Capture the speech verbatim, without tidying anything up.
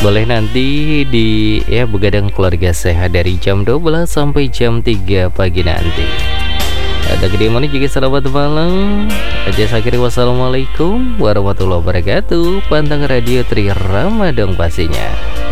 Boleh nanti di ya begadang keluarga sehat dari jam dua belas sampai jam tiga pagi nanti. Ada gede mana juga selamat malam. Aja sakit. Wassalamualaikum warahmatullahi wabarakatuh. Pantang Radio Tri Ramadan pastinya.